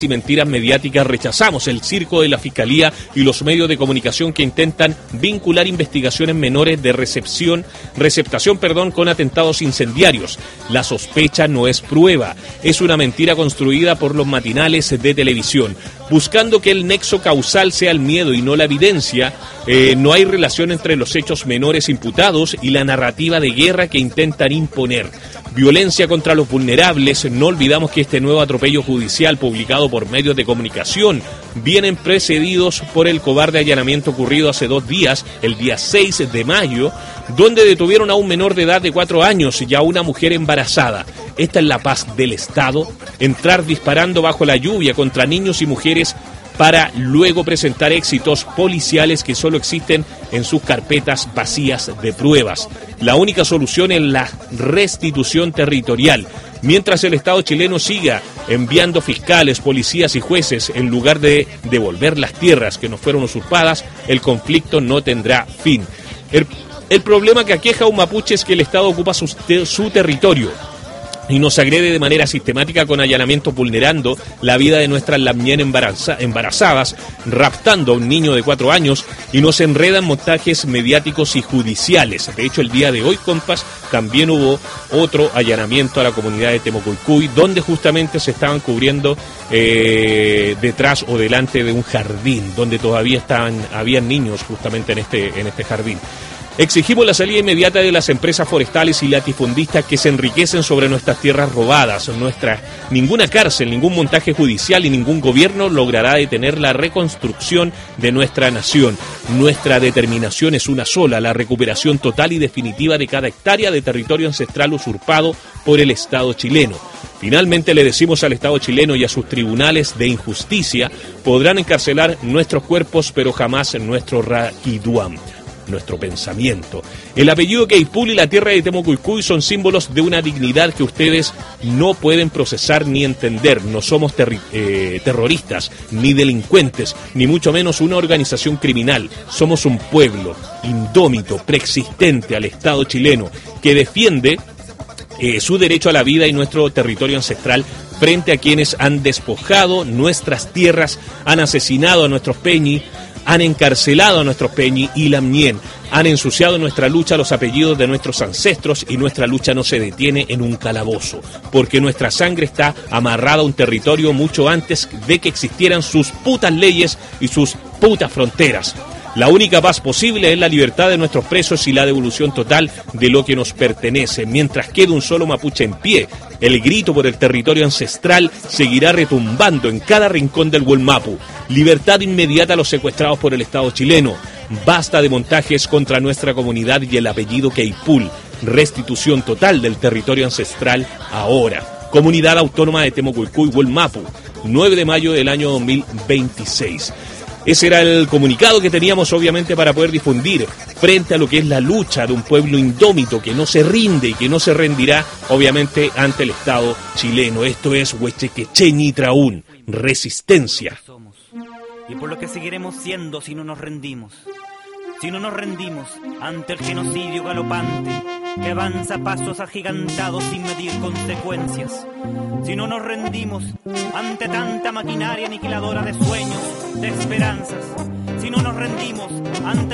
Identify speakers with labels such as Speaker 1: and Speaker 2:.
Speaker 1: y mentiras mediáticas. Rechazamos el circo de la Fiscalía y los medios de comunicación que intentan vincular investigaciones menores de receptación, con atentados incendiarios. La sospecha no es prueba, es una mentira construida por los matinales de televisión. Buscando que el nexo causal sea el miedo y no la evidencia, no hay relación entre los hechos menores imputados y la narrativa de guerra que intentan imponer. Violencia contra los vulnerables. No olvidamos que este nuevo atropello judicial publicado por medios de comunicación vienen precedidos por el cobarde allanamiento ocurrido hace 2 días, el día 6 de mayo, donde detuvieron a un menor de edad de 4 años y a una mujer embarazada. Esta es la paz del Estado, entrar disparando bajo la lluvia contra niños y mujeres para luego presentar éxitos policiales que solo existen en sus carpetas vacías de pruebas. La única solución es la restitución territorial. Mientras el Estado chileno siga enviando fiscales, policías y jueces en lugar de devolver las tierras que nos fueron usurpadas, el conflicto no tendrá fin. El problema que aqueja a un mapuche es que el Estado ocupa su territorio y nos agrede de manera sistemática con allanamientos, vulnerando la vida de nuestras lamñén embarazadas, raptando a un niño de 4 años y nos enredan montajes mediáticos y judiciales. De hecho, el día de hoy, compas, también hubo otro allanamiento a la comunidad de Temocuycuy, donde justamente se estaban cubriendo detrás o delante de un jardín, donde todavía habían niños justamente en este jardín. Exigimos la salida inmediata de las empresas forestales y latifundistas que se enriquecen sobre nuestras tierras robadas. Ninguna cárcel, ningún montaje judicial y ningún gobierno logrará detener la reconstrucción de nuestra nación. Nuestra determinación es una sola: la recuperación total y definitiva de cada hectárea de territorio ancestral usurpado por el Estado chileno. Finalmente le decimos al Estado chileno y a sus tribunales de injusticia: podrán encarcelar nuestros cuerpos, pero jamás nuestro Raquiduam, nuestro pensamiento. El apellido Queipul y la tierra de Temocuycuy son símbolos de una dignidad que ustedes no pueden procesar ni entender. No somos terroristas, ni delincuentes, ni mucho menos una organización criminal. Somos un pueblo indómito, preexistente al Estado chileno, que defiende su derecho a la vida y nuestro territorio ancestral frente a quienes han despojado nuestras tierras, han asesinado a nuestros peñi, han encarcelado a nuestros peñi y lamñén, han ensuciado nuestra lucha, los apellidos de nuestros ancestros, y nuestra lucha no se detiene en un calabozo, porque nuestra sangre está amarrada a un territorio mucho antes de que existieran sus putas leyes y sus putas fronteras. La única paz posible es la libertad de nuestros presos y la devolución total de lo que nos pertenece. Mientras quede un solo mapuche en pie, el grito por el territorio ancestral seguirá retumbando en cada rincón del Huelmapu. Libertad inmediata a los secuestrados por el Estado chileno. Basta de montajes contra nuestra comunidad y el apellido Queipul. Restitución total del territorio ancestral ahora. Comunidad Autónoma de Temocuycuy, Huelmapu, 9 de mayo del año 2026. Ese era el comunicado que teníamos, obviamente, para poder difundir frente a lo que es la lucha de un pueblo indómito que no se rinde y que no se rendirá, obviamente, ante el Estado chileno. Esto es Huechequecheñi Traún, resistencia.
Speaker 2: Y por lo que seguiremos siendo si no nos rendimos. Si no nos rendimos ante el genocidio galopante que avanza a pasos agigantados sin medir consecuencias. Si no nos rendimos ante tanta maquinaria aniquiladora de sueños, de esperanzas. Si no nos rendimos ante